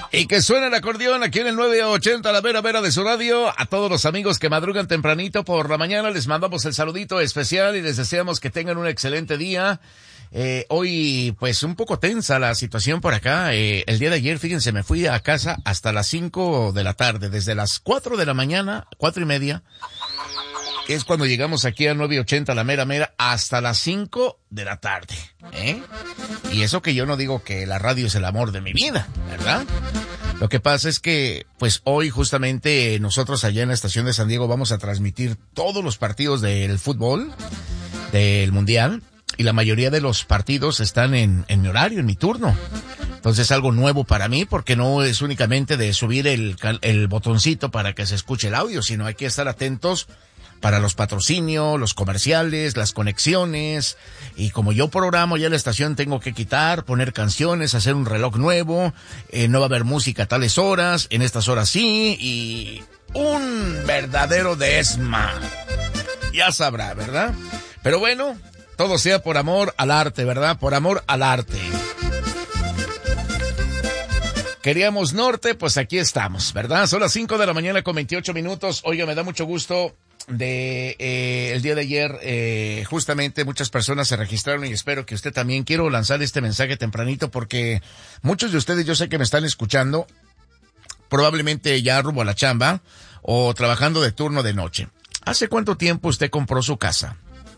Y que suene el acordeón aquí en el 980, la vera vera de su radio. A todos los amigos que madrugan tempranito por la mañana les mandamos el saludito especial y les deseamos que tengan un excelente día. Hoy, pues, un poco tensa la situación por acá. El día de ayer, fíjense, me fui a casa hasta las 5 de la tarde, desde las 4 de la mañana, 4:30, que es cuando llegamos aquí a 980, la mera mera, hasta las 5 de la tarde, Y eso que yo no digo que la radio es el amor de mi vida, ¿verdad? Lo que pasa es que, pues hoy justamente nosotros allá en la estación de San Diego vamos a transmitir todos los partidos del fútbol, del mundial, y la mayoría de los partidos están en mi horario, en mi turno. Entonces algo nuevo para mí, porque no es únicamente de subir el botoncito para que se escuche el audio, sino hay que estar atentos para los patrocinios, los comerciales, las conexiones, y como yo programo ya la estación tengo que quitar, poner canciones, hacer un reloj nuevo, no va a haber música a tales horas, en estas horas sí, y un verdadero desma. Ya sabrá, ¿verdad? Pero bueno, todo sea por amor al arte, ¿verdad? Por amor al arte. Queríamos norte, pues aquí estamos, ¿verdad? Son las 5 de la mañana con 28 minutos. Oiga, me da mucho gusto el día de ayer, justamente muchas personas se registraron y espero que usted también. Quiero lanzar este mensaje tempranito porque muchos de ustedes yo sé que me están escuchando, probablemente ya rumbo a la chamba o trabajando de turno de noche. ¿Hace cuánto tiempo usted compró su casa?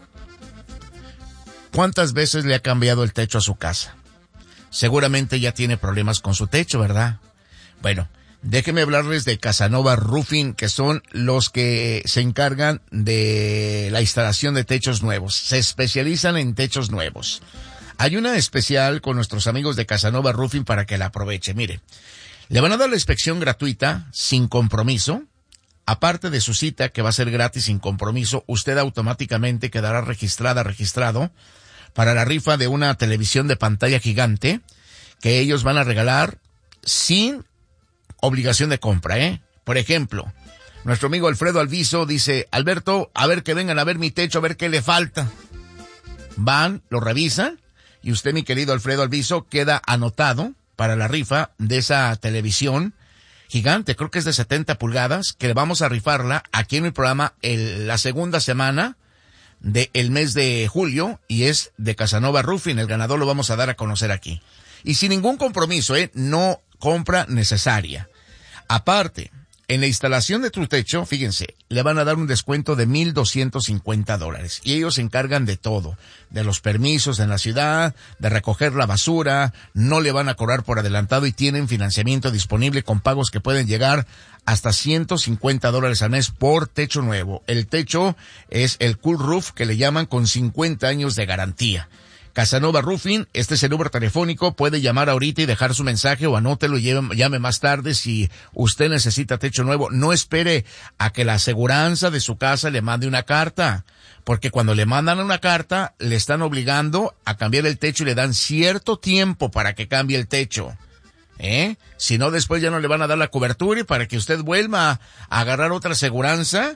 ¿Cuántas veces le ha cambiado el techo a su casa? Seguramente ya tiene problemas con su techo, ¿verdad? Bueno, déjenme hablarles de Casanova Roofing, que son los que se encargan de la instalación de techos nuevos. Se especializan en techos nuevos. Hay una especial con nuestros amigos de Casanova Roofing para que la aproveche. Mire, le van a dar la inspección gratuita, sin compromiso. Aparte de su cita, que va a ser gratis, sin compromiso, usted automáticamente quedará registrado para la rifa de una televisión de pantalla gigante que ellos van a regalar sin obligación de compra, Por ejemplo, nuestro amigo Alfredo Alviso dice: Alberto, a ver que vengan a ver mi techo, a ver qué le falta. Van, lo revisan, y usted, mi querido Alfredo Alviso, queda anotado para la rifa de esa televisión gigante, creo que es de 70 pulgadas, que vamos a rifarla aquí en el programa la segunda semana del mes de julio, y es de Casanova Roofing. El ganador lo vamos a dar a conocer aquí. Y sin ningún compromiso, no compra necesaria. Aparte, en la instalación de tu techo, fíjense, le van a dar un descuento de $1,250. Y ellos se encargan de todo, de los permisos en la ciudad, de recoger la basura, no le van a cobrar por adelantado y tienen financiamiento disponible con pagos que pueden llegar hasta $150 al mes por techo nuevo. El techo es el Cool Roof, que le llaman, con 50 años de garantía. Casanova Roofing, este es el número telefónico, puede llamar ahorita y dejar su mensaje o anótelo y llame más tarde si usted necesita techo nuevo. No espere a que la aseguranza de su casa le mande una carta, porque cuando le mandan una carta le están obligando a cambiar el techo y le dan cierto tiempo para que cambie el techo. Si no, después ya no le van a dar la cobertura y para que usted vuelva a agarrar otra aseguranza,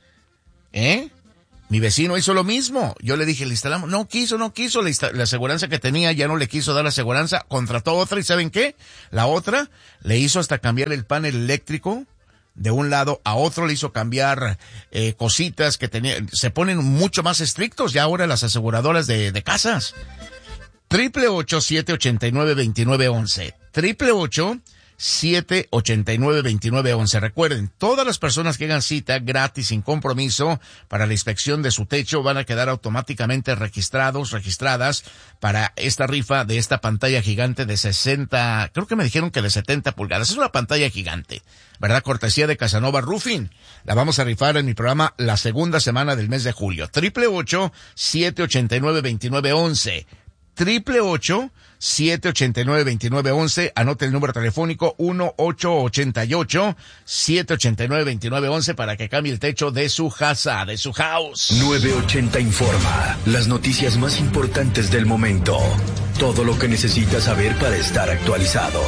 Mi vecino hizo lo mismo. Yo le dije, le instalamos. No quiso. La aseguranza que tenía ya no le quiso dar la aseguranza. Contrató otra y ¿saben qué? La otra le hizo hasta cambiar el panel eléctrico de un lado a otro. Le hizo cambiar cositas que tenía. Se ponen mucho más estrictos ya ahora las aseguradoras de casas. 888-789-2911. 888-789-2911. Recuerden, todas las personas que hagan cita gratis, sin compromiso, para la inspección de su techo, van a quedar automáticamente registradas para esta rifa de esta pantalla gigante de 60, creo que me dijeron que de 70 pulgadas. Es una pantalla gigante, ¿verdad? Cortesía de Casanova Roofing. La vamos a rifar en mi programa la segunda semana del mes de julio. 888-789-2911. 888-789-2911. Anote el número telefónico 1-888-789-2911 para que cambie el techo de su casa, de su house. 980 informa. Las noticias más importantes del momento. Todo lo que necesitas saber para estar actualizado.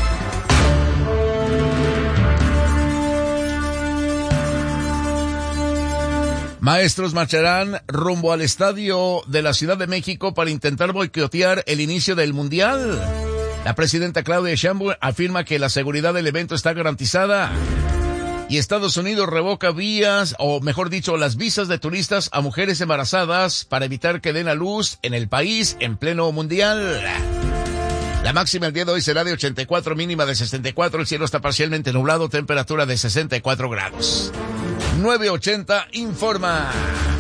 Maestros marcharán rumbo al estadio de la Ciudad de México para intentar boicotear el inicio del Mundial. La presidenta Claudia Sheinbaum afirma que la seguridad del evento está garantizada. Y Estados Unidos revoca vías, o mejor dicho, las visas de turistas a mujeres embarazadas para evitar que den a luz en el país en pleno mundial. La máxima el día de hoy será de 84, mínima de 64. El cielo está parcialmente nublado, temperatura de 64 grados. 980 informa.